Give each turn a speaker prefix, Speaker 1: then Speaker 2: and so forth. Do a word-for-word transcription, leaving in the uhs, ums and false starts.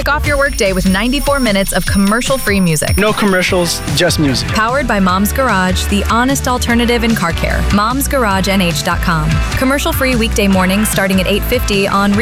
Speaker 1: Kick off your workday with ninety-four minutes of commercial-free music.
Speaker 2: No commercials, just music.
Speaker 1: Powered by Mom's Garage, the honest alternative in car care. moms garage n h dot com. Commercial-free weekday mornings starting at eight fifty on